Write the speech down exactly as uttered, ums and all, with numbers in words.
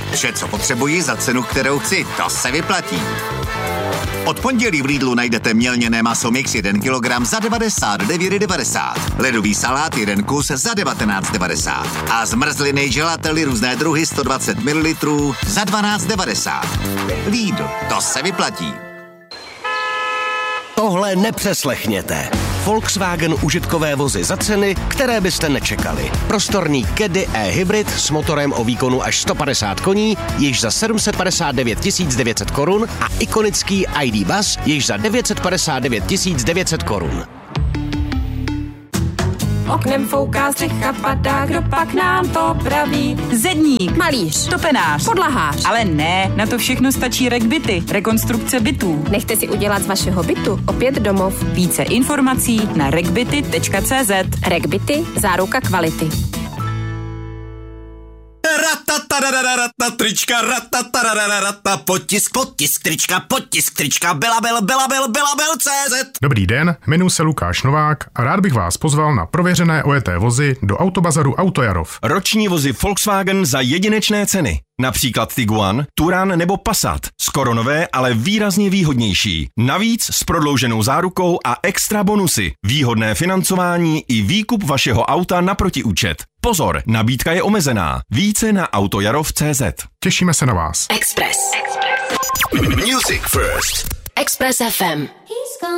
Vše, co potřebuji za cenu, kterou chci, to se vyplatí. Od pondělí v Lidlu najdete mělněné maso mix jedna kilogram za devadesát devět devadesát, ledový salát jeden kus za devatenáct devadesát a zmrzliny gelately různé druhy sto dvacet mililitrů za dvanáct devadesát. Lidl, to se vyplatí. Tohle nepřeslechněte. Volkswagen užitkové vozy za ceny, které byste nečekali. Prostorný Caddy e-hybrid s motorem o výkonu až sto padesát koní, již za sedm set padesát devět tisíc devět set korun a ikonický I D Buzz již za devět set padesát devět tisíc devět set korun. Oknem fouká střecha, padá, kdo pak nám to praví? Zedník, Malíř, topenář, podlahář. ale ne, na to všechno stačí RegBity, rekonstrukce bytů. Nechte si udělat z vašeho bytu opět domov. Více informací na regbity tečka cé zet. RegBity, záruka kvality. Ratataradararatata, trička, ratataradararatata, potisk, potisk, trička, potisk, trička, belabel, belabel, belabel, cé zet. Dobrý den, jmenuji se Lukáš Novák a rád bych vás pozval na prověřené ojeté vozy do Autobazaru Autojarov. Roční vozy Volkswagen za jedinečné ceny. Například Tiguan, Touran nebo Passat. Skoro nové, ale výrazně výhodnější. Navíc s prodlouženou zárukou a extra bonusy. Výhodné financování i výkup vašeho auta na protiúčet. Pozor, nabídka je omezená. Více na autojarov tečka cé zet. Těšíme se na vás. Express. Music first. Express F M.